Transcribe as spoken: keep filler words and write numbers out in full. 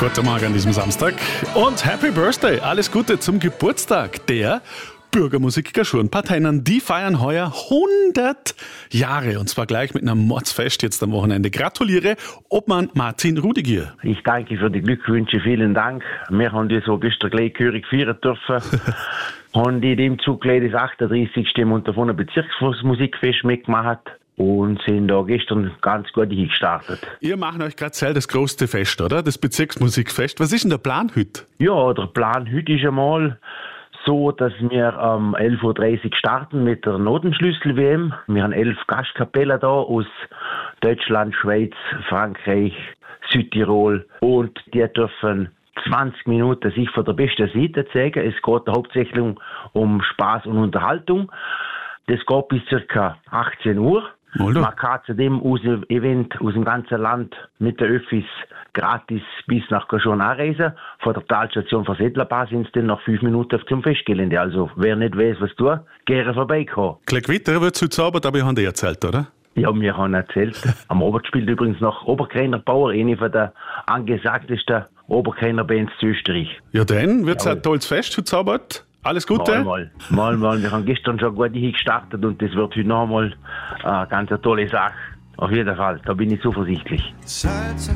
Guten Morgen an diesem Samstag und Happy Birthday, alles Gute zum Geburtstag der Bürgermusiker Schurnparteien. Die feiern heuer hundert Jahre und zwar gleich mit einem Mordsfest jetzt am Wochenende. Gratuliere, Obmann Martin Rudigier. Ich danke für die Glückwünsche, vielen Dank. Wir haben die so gestern gleich gehörig feiern dürfen. Haben in dem Zug gleich das achtunddreißigste Montafona Bezirksmusikfest mitgemacht. Und sind da gestern ganz gut hingestartet. Ihr macht euch gerade selber das größte Fest, oder? Das Bezirksmusikfest. Was ist denn der Plan heute? Ja, der Plan heute ist einmal so, dass wir um elf Uhr dreißig starten mit der Notenschlüssel-W M. Wir haben elf Gastkapellen da aus Deutschland, Schweiz, Frankreich, Südtirol. Und die dürfen zwanzig Minuten sich von der besten Seite zeigen. Es geht hauptsächlich um Spaß und Unterhaltung. Das geht bis ca. achtzehn Uhr. Alter. Man kann zu dem aus dem Event aus dem ganzen Land mit der Öffis gratis bis nach Kaschon anreisen. Von der Talstation von Settlerbar sind es dann noch fünf Minuten zum Festgelände. Also wer nicht weiß, was tut, gerne vorbeikommen. Gleich weiter wird es heute Abend, aber ich habe dir erzählt, oder? Ja, wir haben erzählt. Am Abend spielt übrigens noch Oberkreiner Bauer, eine von der angesagtesten Oberkreiner Bands zu Österreich. Ja, dann wird es ein tolles Fest heute Abend. Alles Gute. Mal, mal, mal, mal. Wir haben gestern schon gut gestartet und das wird heute noch einmal eine ganz tolle Sache. Auf jeden Fall, da bin ich zuversichtlich.